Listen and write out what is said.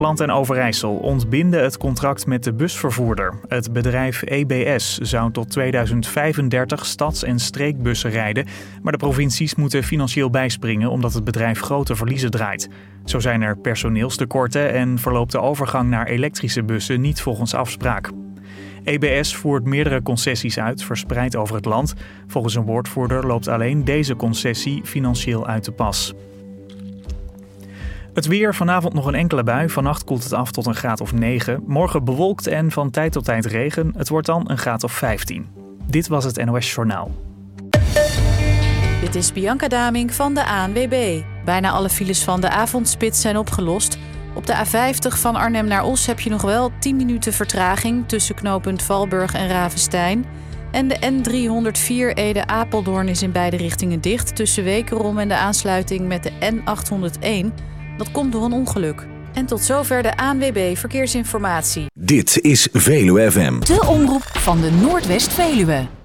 Land en Overijssel ontbinden het contract met de busvervoerder. Het bedrijf EBS zou tot 2035 stads- en streekbussen rijden, maar de provincies moeten financieel bijspringen omdat het bedrijf grote verliezen draait. Zo zijn er personeelstekorten en verloopt de overgang naar elektrische bussen niet volgens afspraak. EBS voert meerdere concessies uit, verspreid over het land. Volgens een woordvoerder loopt alleen deze concessie financieel uit de pas. Het weer, vanavond nog een enkele bui. Vannacht koelt het af tot een graad of 9. Morgen bewolkt en van tijd tot tijd regen. Het wordt dan een graad of 15. Dit was het NOS Journaal. Dit is Bianca Damink van de ANWB. Bijna alle files van de avondspits zijn opgelost. Op de A50 van Arnhem naar Os heb je nog wel 10 minuten vertraging tussen knooppunt Valburg en Ravenstein. En de N304 Ede-Apeldoorn is in beide richtingen dicht tussen Wekerom en de aansluiting met de N801. Dat komt door een ongeluk. En tot zover de ANWB Verkeersinformatie. Dit is Veluwe FM. De omroep van de Noordwest-Veluwe.